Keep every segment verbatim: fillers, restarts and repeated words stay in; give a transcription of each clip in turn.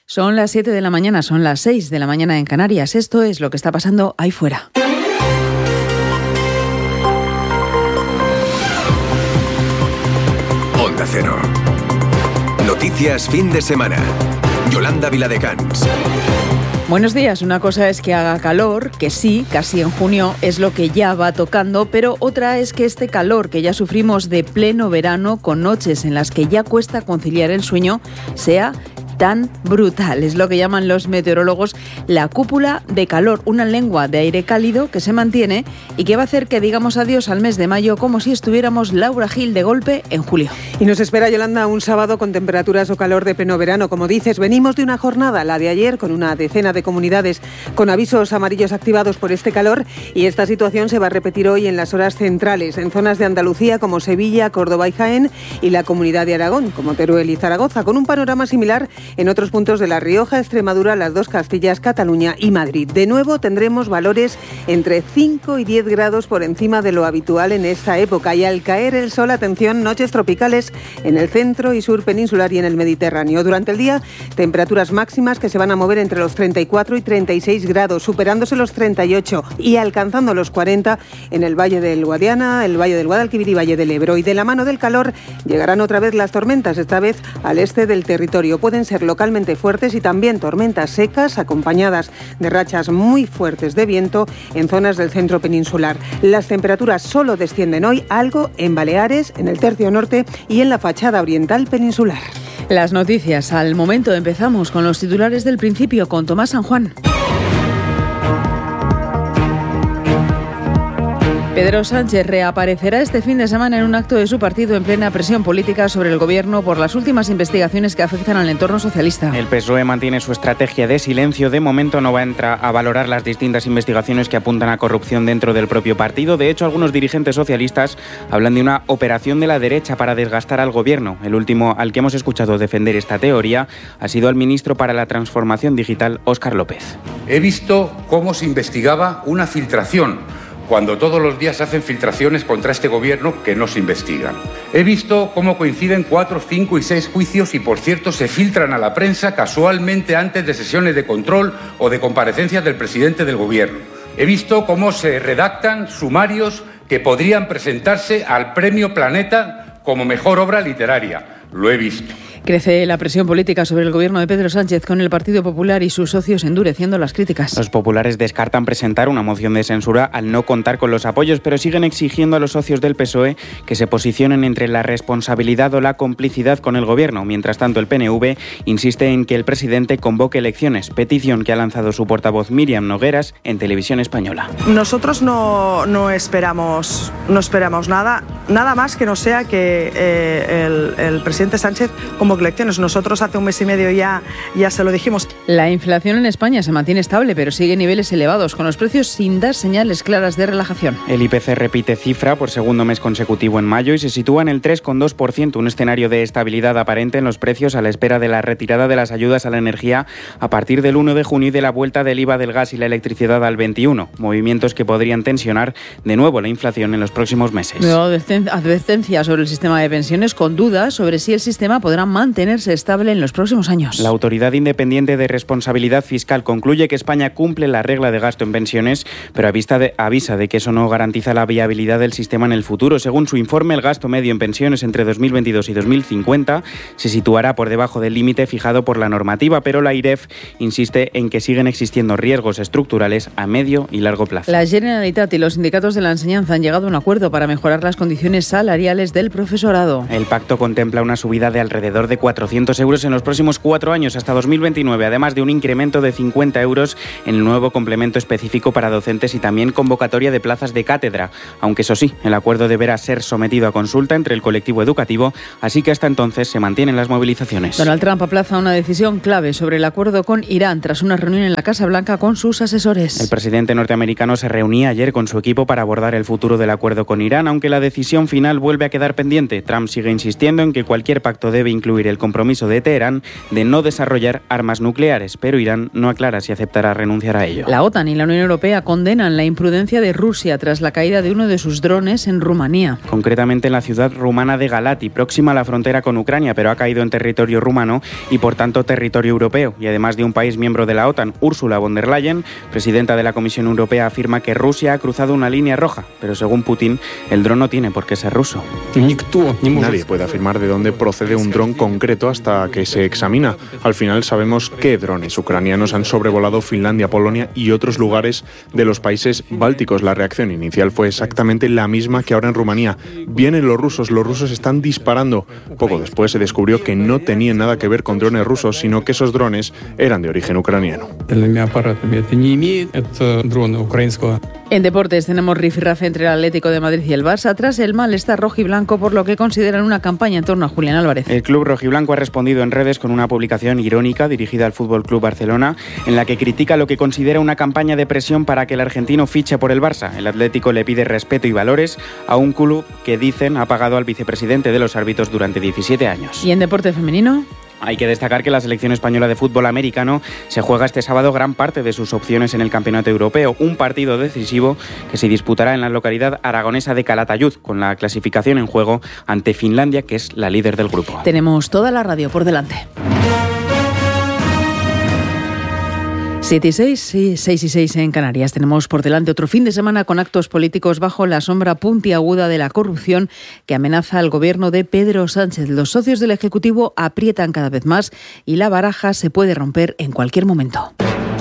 Son las siete de la mañana, son las seis de la mañana en Canarias. Esto es lo que está pasando ahí fuera. Onda Cero. Noticias fin de semana. Yolanda Viladecans. Buenos días. Una cosa es que haga calor, que sí, casi en junio es lo que ya va tocando, pero otra es que este calor que ya sufrimos de pleno verano, con noches en las que ya cuesta conciliar el sueño, sea tan brutal. Es lo que llaman los meteorólogos la cúpula de calor, una lengua de aire cálido que se mantiene y que va a hacer que digamos adiós al mes de mayo como si estuviéramos Laura Gil de golpe en julio. Y nos espera, Yolanda, un sábado con temperaturas o calor de pleno verano. Como dices, venimos de una jornada, la de ayer, con una decena de comunidades con avisos amarillos activados por este calor, y esta situación se va a repetir hoy en las horas centrales, en zonas de Andalucía como Sevilla, Córdoba y Jaén, y la Comunidad de Aragón, como Teruel y Zaragoza, con un panorama similar en otros puntos de La Rioja, Extremadura, las dos Castillas, Cataluña y Madrid. De nuevo tendremos valores entre cinco y diez grados por encima de lo habitual en esta época, y al caer el sol, atención, noches tropicales en el centro y sur peninsular y en el Mediterráneo. Durante el día, temperaturas máximas que se van a mover entre los treinta y cuatro y treinta y seis grados, superándose los treinta y ocho y alcanzando los cuarenta en el Valle del Guadiana, el Valle del Guadalquivir y Valle del Ebro. Y de la mano del calor llegarán otra vez las tormentas, esta vez al este del territorio. Pueden ser localmente fuertes y también tormentas secas acompañadas de rachas muy fuertes de viento en zonas del centro peninsular. Las temperaturas solo descienden hoy algo en Baleares, en el tercio norte y en la fachada oriental peninsular. Las noticias al momento. Empezamos con los titulares del principio con Tomás San Juan. Pedro Sánchez reaparecerá este fin de semana en un acto de su partido en plena presión política sobre el gobierno por las últimas investigaciones que afectan al entorno socialista. El P S O E mantiene su estrategia de silencio. De momento no va a entrar a valorar las distintas investigaciones que apuntan a corrupción dentro del propio partido. De hecho, algunos dirigentes socialistas hablan de una operación de la derecha para desgastar al gobierno. El último al que hemos escuchado defender esta teoría ha sido al ministro para la Transformación Digital, Óscar López. He visto cómo se investigaba una filtración, cuando todos los días se hacen filtraciones contra este gobierno que no se investigan. He visto cómo coinciden cuatro, cinco y seis juicios y, por cierto, se filtran a la prensa casualmente antes de sesiones de control o de comparecencias del presidente del gobierno. He visto cómo se redactan sumarios que podrían presentarse al Premio Planeta como mejor obra literaria. Lo he visto. Crece la presión política sobre el gobierno de Pedro Sánchez, con el Partido Popular y sus socios endureciendo las críticas. Los populares descartan presentar una moción de censura al no contar con los apoyos, pero siguen exigiendo a los socios del P S O E que se posicionen entre la responsabilidad o la complicidad con el gobierno. Mientras tanto, el P N V insiste en que el presidente convoque elecciones, petición que ha lanzado su portavoz Míriam Nogueras en Televisión Española. Nosotros no, no, esperamos, no esperamos nada, nada más que no sea que eh, el, el presidente Sánchez convoque elecciones. Nosotros hace un mes y medio ya, ya se lo dijimos. La inflación en España se mantiene estable, pero sigue en niveles elevados, con los precios sin dar señales claras de relajación. El I P C repite cifra por segundo mes consecutivo en mayo y se sitúa en el tres coma dos por ciento, un escenario de estabilidad aparente en los precios a la espera de la retirada de las ayudas a la energía a partir del uno de junio y de la vuelta del I V A del gas y la electricidad al veintiuno, movimientos que podrían tensionar de nuevo la inflación en los próximos meses. Luego, advertencia sobre el sistema de pensiones, con dudas sobre si el sistema podrá mantenerse estable en los próximos años. La Autoridad Independiente de Responsabilidad Fiscal concluye que España cumple la regla de gasto en pensiones, pero avisa de, avisa de que eso no garantiza la viabilidad del sistema en el futuro. Según su informe, el gasto medio en pensiones entre dos mil veintidós y dos mil cincuenta se situará por debajo del límite fijado por la normativa, pero la I R E F insiste en que siguen existiendo riesgos estructurales a medio y largo plazo. La Generalitat y los sindicatos de la enseñanza han llegado a un acuerdo para mejorar las condiciones salariales del profesorado. El pacto contempla una subida de alrededor de cuatrocientos euros en los próximos cuatro años hasta dos mil veintinueve, además de un incremento de cincuenta euros en el nuevo complemento específico para docentes y también convocatoria de plazas de cátedra, aunque eso sí, el acuerdo deberá ser sometido a consulta entre el colectivo educativo, así que hasta entonces se mantienen las movilizaciones. Donald Trump aplaza una decisión clave sobre el acuerdo con Irán tras una reunión en la Casa Blanca con sus asesores. El presidente norteamericano se reunía ayer con su equipo para abordar el futuro del acuerdo con Irán, aunque la decisión final vuelve a quedar pendiente. Trump sigue insistiendo en que cualquier pacto debe incluir incluir el compromiso de Teherán de no desarrollar armas nucleares, pero Irán no aclara si aceptará renunciar a ello. La OTAN y la Unión Europea condenan la imprudencia de Rusia tras la caída de uno de sus drones en Rumanía. Concretamente en la ciudad rumana de Galati, próxima a la frontera con Ucrania, pero ha caído en territorio rumano y por tanto territorio europeo. Y además de un país miembro de la OTAN, Ursula von der Leyen, presidenta de la Comisión Europea, afirma que Rusia ha cruzado una línea roja, pero según Putin, el dron no tiene por qué ser ruso. Nadie puede afirmar de dónde procede un dron concreto hasta que se examina. Al final sabemos qué drones ucranianos han sobrevolado Finlandia, Polonia y otros lugares de los países bálticos. La reacción inicial fue exactamente la misma que ahora en Rumanía. Vienen los rusos, los rusos están disparando. Poco después se descubrió que no tenían nada que ver con drones rusos, sino que esos drones eran de origen ucraniano. En deportes tenemos rifirrafe entre el Atlético de Madrid y el Barça tras el malestar rojiblanco por lo que consideran una campaña en torno a Julián Álvarez. El club rojiblanco ha respondido en redes con una publicación irónica dirigida al Fútbol Club Barcelona en la que critica lo que considera una campaña de presión para que el argentino fiche por el Barça. El Atlético le pide respeto y valores a un club que dicen ha pagado al vicepresidente de los árbitros durante diecisiete años. ¿Y en deporte femenino? Hay que destacar que la selección española de fútbol americano se juega este sábado gran parte de sus opciones en el Campeonato Europeo, un partido decisivo que se disputará en la localidad aragonesa de Calatayud, con la clasificación en juego ante Finlandia, que es la líder del grupo. Tenemos toda la radio por delante. siete y seis, sí, seis y seis en Canarias. Tenemos por delante otro fin de semana con actos políticos bajo la sombra puntiaguda de la corrupción que amenaza al gobierno de Pedro Sánchez. Los socios del Ejecutivo aprietan cada vez más y la baraja se puede romper en cualquier momento.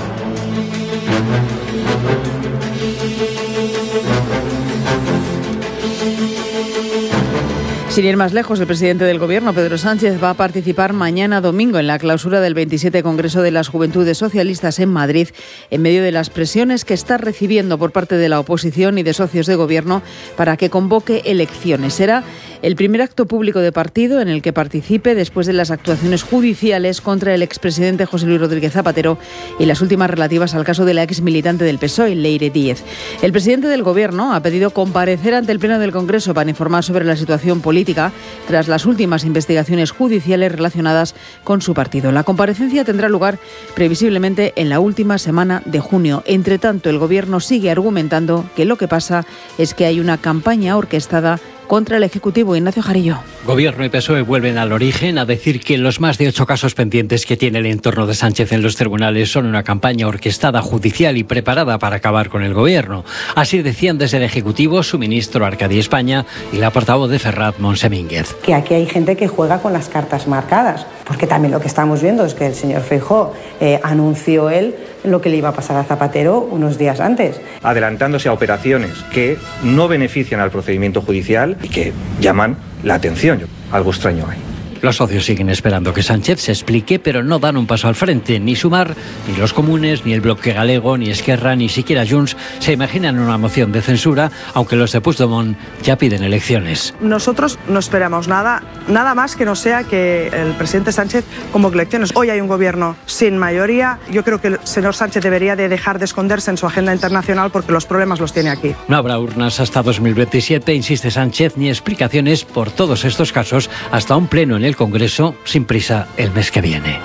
Sin ir más lejos, el presidente del Gobierno, Pedro Sánchez, va a participar mañana domingo en la clausura del veintisiete Congreso de las Juventudes Socialistas en Madrid, en medio de las presiones que está recibiendo por parte de la oposición y de socios de Gobierno para que convoque elecciones. Será el primer acto público de partido en el que participe después de las actuaciones judiciales contra el expresidente José Luis Rodríguez Zapatero y las últimas relativas al caso de la ex militante del P S O E, Leire Díez. El presidente del Gobierno ha pedido comparecer ante el Pleno del Congreso para informar sobre la situación política tras las últimas investigaciones judiciales relacionadas con su partido. La comparecencia tendrá lugar previsiblemente en la última semana de junio. Entre tanto, el Gobierno sigue argumentando que lo que pasa es que hay una campaña orquestada contra el Ejecutivo. Ignacio Jarillo. Gobierno y P S O E vuelven al origen a decir que los más de ocho casos pendientes que tiene el entorno de Sánchez en los tribunales son una campaña orquestada judicial y preparada para acabar con el Gobierno. Así decían desde el Ejecutivo su ministro Arcadi España y la portavoz de Ferrat, Montse Mínguez. Que aquí hay gente que juega con las cartas marcadas, porque también lo que estamos viendo es que el señor Feijóo eh, anunció él lo que le iba a pasar a Zapatero unos días antes. Adelantándose a operaciones que no benefician al procedimiento judicial y que llaman la atención. Algo extraño hay. Los socios siguen esperando que Sánchez se explique, pero no dan un paso al frente. Ni Sumar, ni los comunes, ni el Bloque Galego, ni Esquerra, ni siquiera Junts se imaginan una moción de censura, aunque los de Puigdemont ya piden elecciones. Nosotros no esperamos nada, nada más que no sea que el presidente Sánchez convoque elecciones. Hoy hay un gobierno sin mayoría. Yo creo que el señor Sánchez debería de dejar de esconderse en su agenda internacional porque los problemas los tiene aquí. No habrá urnas hasta dos mil veintisiete, insiste Sánchez, ni explicaciones por todos estos casos hasta un pleno en el Congreso sin prisa el mes que viene.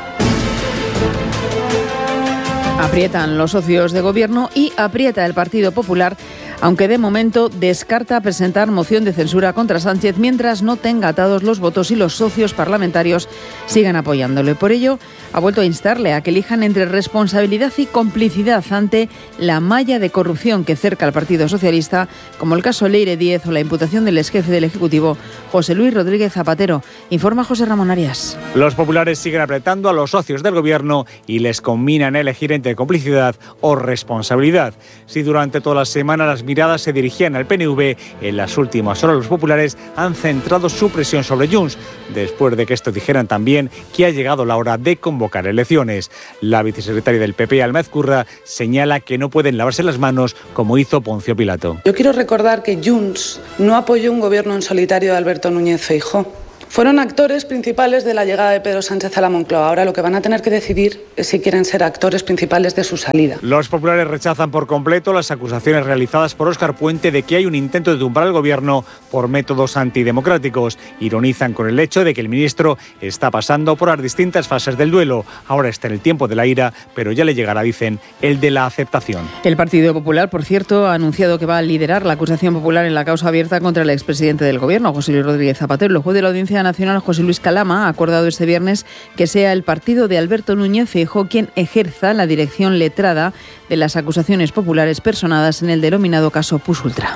Aprietan los socios de Gobierno y aprieta el Partido Popular, aunque de momento descarta presentar moción de censura contra Sánchez mientras no tenga atados los votos y los socios parlamentarios sigan apoyándole. Por ello, ha vuelto a instarle a que elijan entre responsabilidad y complicidad ante la malla de corrupción que cerca al Partido Socialista, como el caso Leire Díez o la imputación del exjefe del Ejecutivo, José Luis Rodríguez Zapatero. Informa José Ramón Arias. Los populares siguen apretando a los socios del Gobierno y les combinan a elegir entre complicidad o responsabilidad. Si durante toda la semana las miradas se dirigían al P N V, en las últimas horas los populares han centrado su presión sobre Junts, después de que estos dijeran también que ha llegado la hora de convocar elecciones. La vicesecretaria del P P, Alma Ezcurra, señala que no pueden lavarse las manos como hizo Poncio Pilato. Yo quiero recordar que Junts no apoyó un gobierno en solitario de Alberto Núñez Feijóo. Fueron actores principales de la llegada de Pedro Sánchez a la Moncloa. Ahora lo que van a tener que decidir es si quieren ser actores principales de su salida. Los populares rechazan por completo las acusaciones realizadas por Óscar Puente de que hay un intento de tumbar al gobierno por métodos antidemocráticos. Ironizan con el hecho de que el ministro está pasando por las distintas fases del duelo. Ahora está en el tiempo de la ira, pero ya le llegará, dicen, el de la aceptación. El Partido Popular, por cierto, ha anunciado que va a liderar la acusación popular en la causa abierta contra el expresidente del gobierno, José Luis Rodríguez Zapatero. El juez de la Audiencia Nacional, José Luis Calama, ha acordado este viernes que sea el partido de Alberto Núñez Feijóo quien ejerza la dirección letrada de las acusaciones populares personadas en el denominado caso Pus Ultra.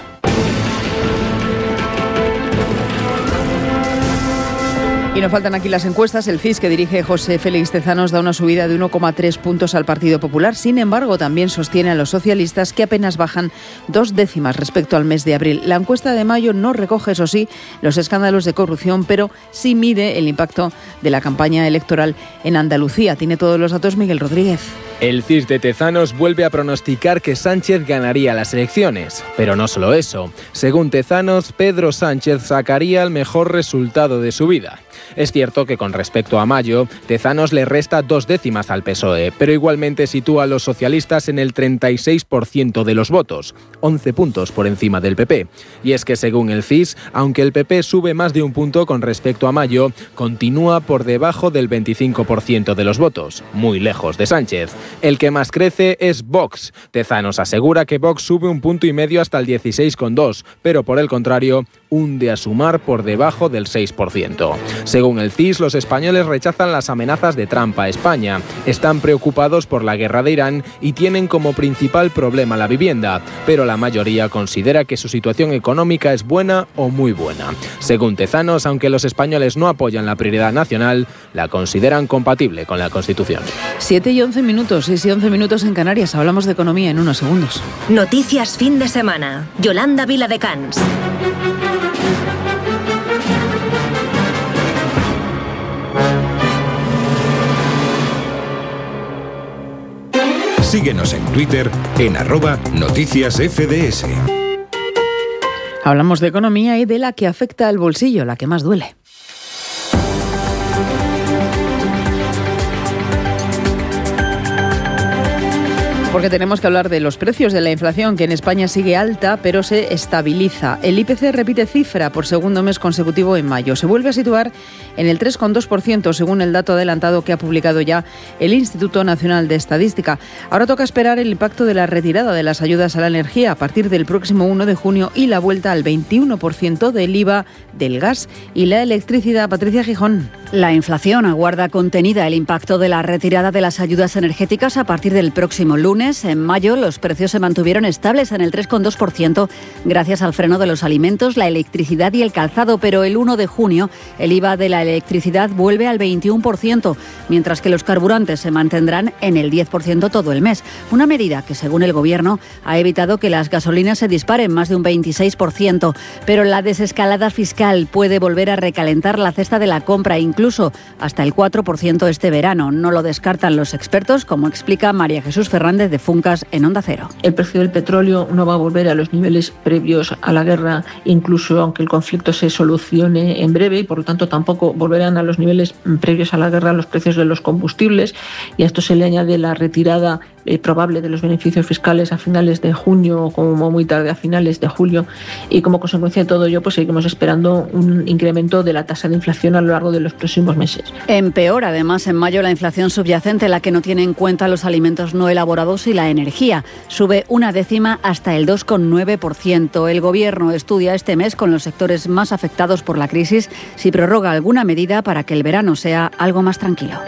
Y no faltan aquí las encuestas. El C I S que dirige José Félix Tezanos da una subida de uno coma tres puntos al Partido Popular. Sin embargo, también sostiene a los socialistas que apenas bajan dos décimas respecto al mes de abril. La encuesta de mayo no recoge, eso sí, los escándalos de corrupción, pero sí mide el impacto de la campaña electoral en Andalucía. Tiene todos los datos Miguel Rodríguez. El C I S de Tezanos vuelve a pronosticar que Sánchez ganaría las elecciones. Pero no solo eso. Según Tezanos, Pedro Sánchez sacaría el mejor resultado de su vida. Es cierto que con respecto a mayo, Tezanos le resta dos décimas al P S O E, pero igualmente sitúa a los socialistas en el treinta y seis por ciento de los votos, once puntos por encima del P P. Y es que según el C I S, aunque el P P sube más de un punto con respecto a mayo, continúa por debajo del veinticinco por ciento de los votos, muy lejos de Sánchez. El que más crece es Vox. Tezanos asegura que Vox sube un punto y medio hasta el dieciséis coma dos, pero por el contrario, hunde a Sumar por debajo del seis por ciento. Según el C I S, los españoles rechazan las amenazas de Trump a España, están preocupados por la guerra de Irán y tienen como principal problema la vivienda, pero la mayoría considera que su situación económica es buena o muy buena. Según Tezanos, aunque los españoles no apoyan la prioridad nacional, la consideran compatible con la Constitución. siete y once minutos, seis y once minutos en Canarias. Hablamos de economía en unos segundos. Noticias fin de semana. Yolanda Viladecans. Síguenos en Twitter en arroba noticias F D S. Hablamos de economía y de la que afecta al bolsillo, la que más duele. Porque tenemos que hablar de los precios, de la inflación, que en España sigue alta, pero se estabiliza. El I P C repite cifra por segundo mes consecutivo en mayo. Se vuelve a situar en el tres coma dos por ciento, según el dato adelantado que ha publicado ya el Instituto Nacional de Estadística. Ahora toca esperar el impacto de la retirada de las ayudas a la energía a partir del próximo uno de junio y la vuelta al veintiuno por ciento del I V A del gas y la electricidad. Patricia Gijón. La inflación aguarda contenida el impacto de la retirada de las ayudas energéticas a partir del próximo lunes. En mayo los precios se mantuvieron estables en el tres coma dos por ciento gracias al freno de los alimentos, la electricidad y el calzado, pero el uno de junio el I V A de la electricidad vuelve al veintiuno por ciento, mientras que los carburantes se mantendrán en el diez por ciento todo el mes. Una medida que, según el Gobierno, ha evitado que las gasolinas se disparen más de un veintiséis por ciento. Pero la desescalada fiscal puede volver a recalentar la cesta de la compra, incluso hasta el cuatro por ciento este verano. No lo descartan los expertos, como explica María Jesús Fernández de Funcas en Onda Cero. El precio del petróleo no va a volver a los niveles previos a la guerra, incluso aunque el conflicto se solucione en breve, y por lo tanto tampoco volverán a los niveles previos a la guerra los precios de los combustibles, y a esto se le añade la retirada eh, probable de los beneficios fiscales a finales de junio, como muy tarde a finales de julio, y como consecuencia de todo ello pues seguimos esperando un incremento de la tasa de inflación a lo largo de los próximos meses. Empeora además en mayo la inflación subyacente, la que no tiene en cuenta los alimentos no elaborados y la energía. Sube una décima hasta el dos coma nueve por ciento. El Gobierno estudia este mes con los sectores más afectados por la crisis si prorroga alguna medida para que el verano sea algo más tranquilo.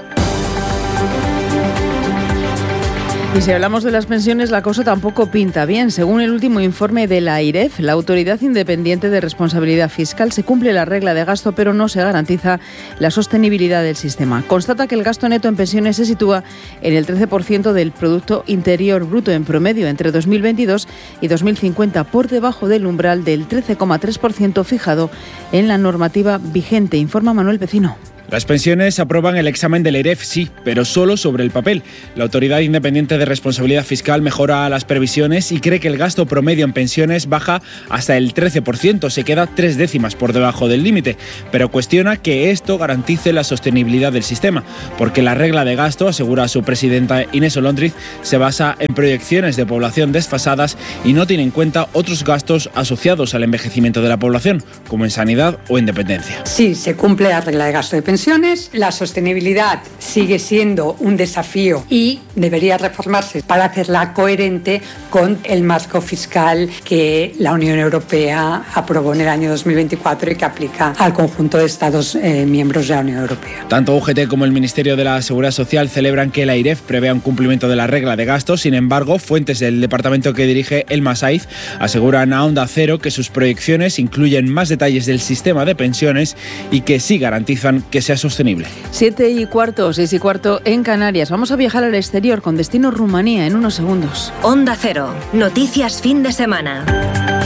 Y si hablamos de las pensiones, la cosa tampoco pinta bien. Según el último informe de la AIREF, la Autoridad Independiente de Responsabilidad Fiscal, se cumple la regla de gasto, pero no se garantiza la sostenibilidad del sistema. Constata que el gasto neto en pensiones se sitúa en el trece por ciento del Producto Interior Bruto en promedio entre dos mil veintidós y dos mil cincuenta, por debajo del umbral del trece coma tres por ciento fijado en la normativa vigente, informa Manuel Vecino. Las pensiones aprueban el examen del EIREF, sí, pero solo sobre el papel. La Autoridad Independiente de Responsabilidad Fiscal mejora las previsiones y cree que el gasto promedio en pensiones baja hasta el trece por ciento, se queda tres décimas por debajo del límite, pero cuestiona que esto garantice la sostenibilidad del sistema, porque la regla de gasto, asegura su presidenta Inés Olondriz, se basa en proyecciones de población desfasadas y no tiene en cuenta otros gastos asociados al envejecimiento de la población, como en sanidad o en dependencia. Sí, se cumple la regla de gasto de pensiones. La sostenibilidad sigue siendo un desafío y debería reformarse para hacerla coherente con el marco fiscal que la Unión Europea aprobó en el año dos mil veinticuatro y que aplica al conjunto de Estados eh, miembros de la Unión Europea. Tanto U G T como el Ministerio de la Seguridad Social celebran que la EIREF prevea un cumplimiento de la regla de gasto. Sin embargo, fuentes del departamento que dirige Elma Saiz aseguran a Onda Cero que sus proyecciones incluyen más detalles del sistema de pensiones y que sí garantizan que sea sostenible. Siete y cuarto, seis y cuarto en Canarias. Vamos a viajar al exterior con destino Rumanía en unos segundos. Onda Cero. Noticias fin de semana.